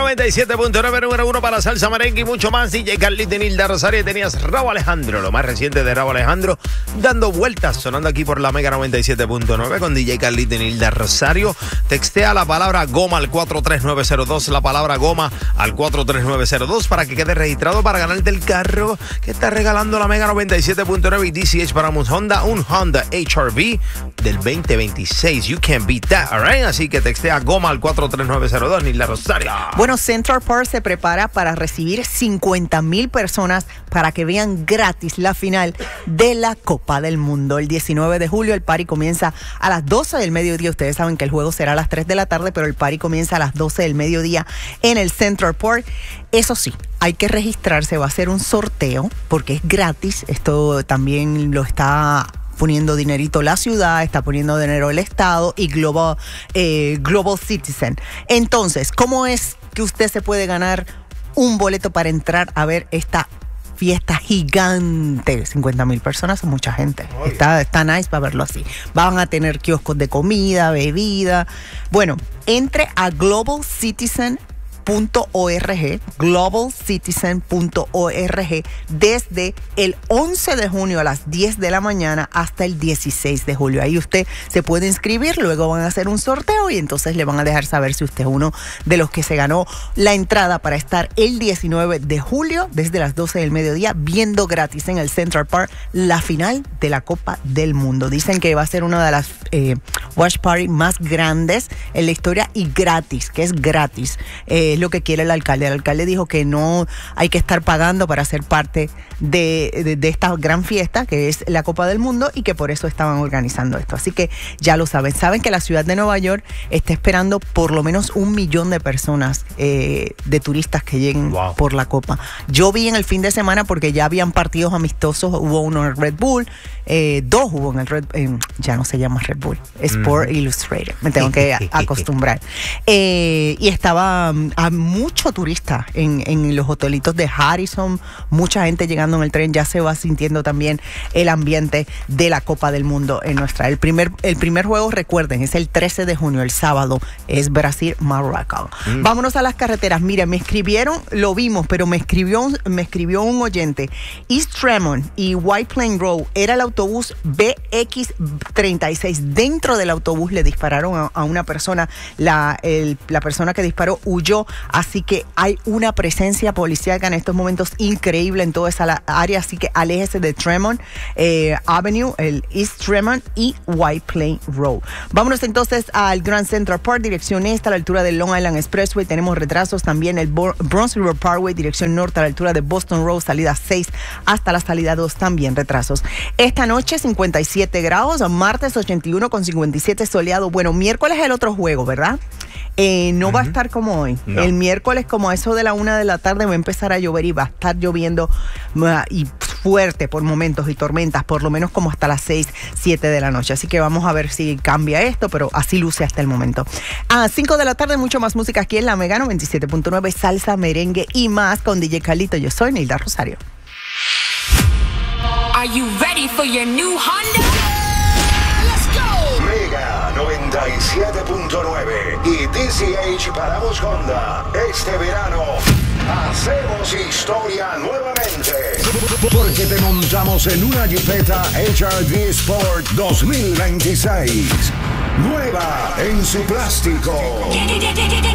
97.9, número 1 para salsa, merengue y mucho más. DJ Carlito y Nilda Rosario. Y tenías Rauw Alejandro, lo más reciente de Rauw Alejandro, dando vueltas, sonando aquí por la Mega 97.9 con DJ Carlito y Nilda Rosario. Textea la palabra goma al 43902, la palabra goma al 43902 para que quede registrado para ganarte el carro que está regalando la Mega 97.9 y DCH para un Honda HR-V del 2026. You can't beat that, all right? Así que textea goma al 43902, Nilda Rosario. Bueno, Central Park se prepara para recibir 50,000 personas para que vean gratis la final de la Copa del Mundo. El 19 de julio el party comienza a las 12 del mediodía. Ustedes saben que el juego será a las 3 de la tarde, pero el party comienza a las 12 del mediodía en el Central Park. Eso sí, hay que registrarse, va a ser un sorteo porque es gratis. Esto también lo está poniendo dinerito la ciudad, está poniendo dinero el Estado y Global Citizen. Entonces, ¿cómo es que usted se puede ganar un boleto para entrar a ver esta fiesta gigante? 50,000 personas son mucha gente. Está nice para verlo así. Van a tener kioscos de comida, bebida. Bueno, entre a globalcitizen.org desde el 11 de junio a las 10 de la mañana hasta el 16 de julio. Ahí usted se puede inscribir, luego van a hacer un sorteo y entonces le van a dejar saber si usted es uno de los que se ganó la entrada para estar el 19 de julio desde las 12 del mediodía viendo gratis en el Central Park la final de la Copa del Mundo. Dicen que va a ser una de las watch party más grandes en la historia y gratis, que es gratis. Lo que quiere el alcalde. El alcalde dijo que no hay que estar pagando para ser parte de esta gran fiesta que es la Copa del Mundo y que por eso estaban organizando esto. Así que ya lo saben. Saben que la ciudad de Nueva York está esperando por lo menos 1 millón de personas, de turistas que lleguen por la Copa. Yo vi en el fin de semana porque ya habían partidos amistosos. Hubo uno en Red Bull, 2 hubo en el ya no se llama Red Bull, Sport Illustrated. Me tengo que acostumbrar. Y estaba mucho turista en los hotelitos de Harrison, mucha gente llegando en el tren. Ya se va sintiendo también el ambiente de la Copa del Mundo en nuestra. El primer juego, recuerden, es el 13 de junio, el sábado, es Brasil-Marruecos. Vámonos a las carreteras. Mire, me escribieron, lo vimos, pero me escribió un oyente. East Tremont y White Plain Road era el autobús BX36. Dentro del autobús le dispararon a una persona. La persona que disparó huyó. Así que hay una presencia policíaca en estos momentos increíble en toda esa área, así que aléjese de Tremont Avenue, el East Tremont y White Plain Road. Vámonos entonces al Grand Central Park, dirección este, a la altura del Long Island Expressway. Tenemos retrasos también el Bronx River Parkway, dirección norte, a la altura de Boston Road, salida 6 hasta la salida 2, también retrasos. Esta noche 57 grados, martes 81 con 57 soleado. Bueno, miércoles el otro juego, ¿verdad? No va a estar como hoy. No. El miércoles, como a eso de la 1 de la tarde, va a empezar a llover y va a estar lloviendo y fuerte por momentos y tormentas, por lo menos como hasta las 6, 7 de la noche. Así que vamos a ver si cambia esto, pero así luce hasta el momento. A 5 de la tarde, mucho más música aquí en la Mega 97.9, salsa, merengue y más con DJ Carlito. Yo soy Nilda Rosario. Are you ready for your new Honda? 97.9 y DCH para Honda. Este verano hacemos historia nuevamente. Porque te montamos en una Jeepeta HR-V Sport 2026. Nueva en su plástico.